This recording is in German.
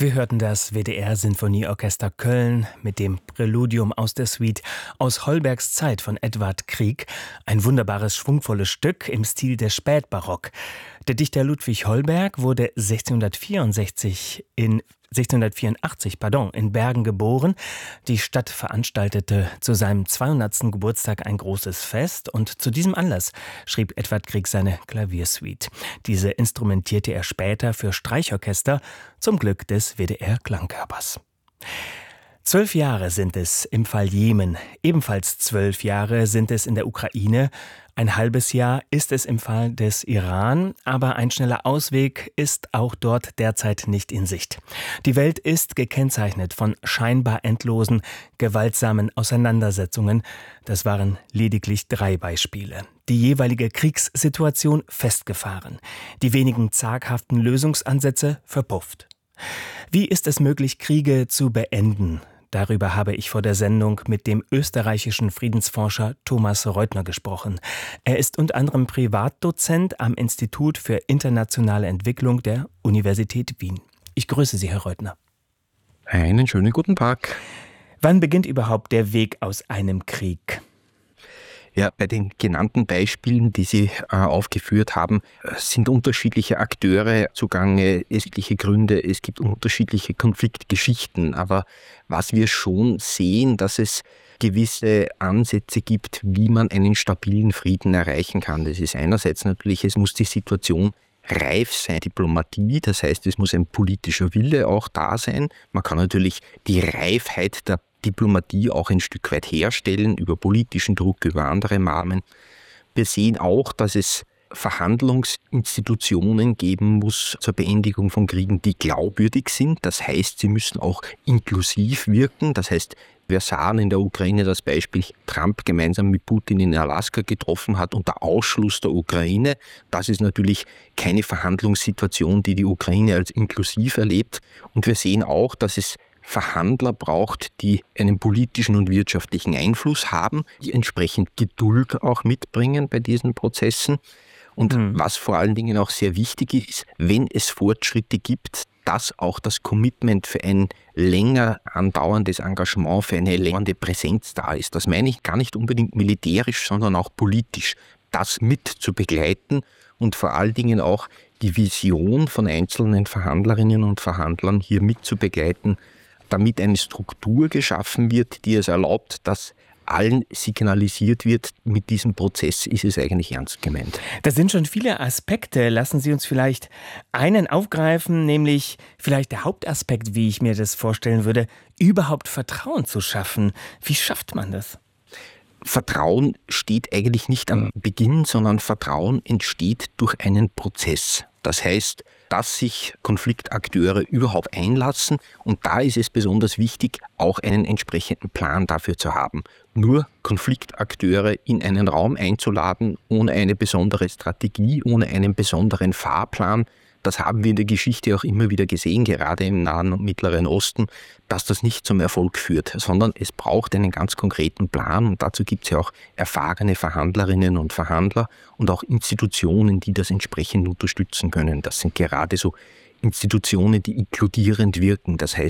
Wir hörten das WDR-Sinfonieorchester Köln mit dem Präludium aus der Suite aus Holbergs Zeit von Edvard Grieg. Ein wunderbares, schwungvolles Stück im Stil des Spätbarock. Der Dichter Ludwig Holberg wurde 1684 in Bergen geboren. Die Stadt veranstaltete zu seinem 200. Geburtstag ein großes Fest und zu diesem Anlass schrieb Edvard Grieg seine Klaviersuite. Diese instrumentierte er später für Streichorchester zum Glück des WDR-Klangkörpers. 12 Jahre sind es im Fall Jemen, ebenfalls 12 Jahre sind es in der Ukraine, ein halbes Jahr ist es im Fall des Iran, aber ein schneller Ausweg ist auch dort derzeit nicht in Sicht. Die Welt ist gekennzeichnet von scheinbar endlosen, gewaltsamen Auseinandersetzungen. Das waren lediglich 3 Beispiele. Die jeweilige Kriegssituation festgefahren, die wenigen zaghaften Lösungsansätze verpufft. Wie ist es möglich, Kriege zu beenden? Darüber habe ich vor der Sendung mit dem österreichischen Friedensforscher Thomas Reutner gesprochen. Er ist unter anderem Privatdozent am Institut für internationale Entwicklung der Universität Wien. Ich grüße Sie, Herr Reutner. Einen schönen guten Tag. Wann beginnt überhaupt der Weg aus einem Krieg? Ja, bei den genannten Beispielen, die Sie aufgeführt haben, sind unterschiedliche Akteure zugange, unterschiedliche Gründe, es gibt unterschiedliche Konfliktgeschichten. Aber was wir schon sehen, dass es gewisse Ansätze gibt, wie man einen stabilen Frieden erreichen kann. Das ist einerseits natürlich, es muss die Situation reif sein, Diplomatie, das heißt, es muss ein politischer Wille auch da sein. Man kann natürlich die Reifheit der Diplomatie auch ein Stück weit herstellen, über politischen Druck, über andere Maßnahmen. Wir sehen auch, dass es Verhandlungsinstitutionen geben muss zur Beendigung von Kriegen, die glaubwürdig sind. Das heißt, sie müssen auch inklusiv wirken. Das heißt, wir sahen in der Ukraine das Beispiel, Trump gemeinsam mit Putin in Alaska getroffen hat unter Ausschluss der Ukraine. Das ist natürlich keine Verhandlungssituation, die die Ukraine als inklusiv erlebt. Und wir sehen auch, dass es Verhandler braucht, die einen politischen und wirtschaftlichen Einfluss haben, die entsprechend Geduld auch mitbringen bei diesen Prozessen. Und was vor allen Dingen auch sehr wichtig ist, wenn es Fortschritte gibt, dass auch das Commitment für ein länger andauerndes Engagement, für eine längere Präsenz da ist. Das meine ich gar nicht unbedingt militärisch, sondern auch politisch, das mit zu begleiten und vor allen Dingen auch die Vision von einzelnen Verhandlerinnen und Verhandlern hier mit zu begleiten, damit eine Struktur geschaffen wird, die es erlaubt, dass allen signalisiert wird, mit diesem Prozess ist es eigentlich ernst gemeint. Das sind schon viele Aspekte. Lassen Sie uns vielleicht einen aufgreifen, nämlich vielleicht der Hauptaspekt, wie ich mir das vorstellen würde, überhaupt Vertrauen zu schaffen. Wie schafft man das? Vertrauen steht eigentlich nicht am Beginn, sondern Vertrauen entsteht durch einen Prozess. Das heißt, dass sich Konfliktakteure überhaupt einlassen und da ist es besonders wichtig, auch einen entsprechenden Plan dafür zu haben. Nur Konfliktakteure in einen Raum einzuladen, ohne eine besondere Strategie, ohne einen besonderen Fahrplan, das haben wir in der Geschichte auch immer wieder gesehen, gerade im Nahen und Mittleren Osten, dass das nicht zum Erfolg führt, sondern es braucht einen ganz konkreten Plan und dazu gibt es ja auch erfahrene Verhandlerinnen und Verhandler und auch Institutionen, die das entsprechend unterstützen können. Das sind gerade so Institutionen, die inkludierend wirken. Das heißt,